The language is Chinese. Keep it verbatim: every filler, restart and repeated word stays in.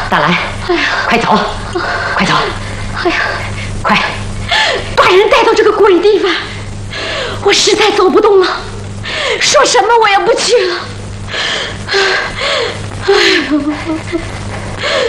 大兰，哎呀，快走，快走！哎呀，快，把人带到这个鬼地方！我实在走不动了，说什么我也不去了。哎呦！